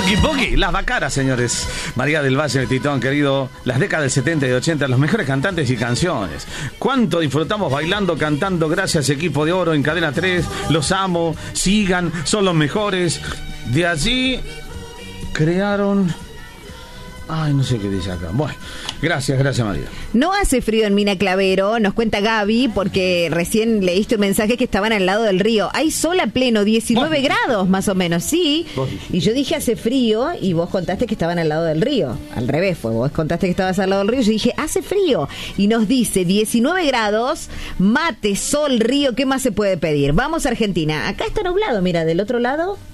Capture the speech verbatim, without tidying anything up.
Boogie Boogie, las Bacaras, señores. María del Valle, Titón, querido. Las décadas del setenta y ochenta, los mejores cantantes y canciones. Cuánto disfrutamos bailando, cantando. Gracias, equipo de oro en Cadena tres. Los amo, sigan, son los mejores. De allí crearon... Ay, no sé qué dice acá. Bueno, gracias, gracias María. No hace frío en Mina Clavero, nos cuenta Gaby, porque recién leíste un mensaje que estaban al lado del río. Hay sol a pleno, diecinueve grados más o menos, sí. Y yo dije hace frío y vos contaste que estaban al lado del río. Al revés fue, vos contaste que estabas al lado del río y yo dije hace frío. Y nos dice diecinueve grados, mate, sol, río, ¿qué más se puede pedir? Vamos a Argentina. Acá está nublado, mira, del otro lado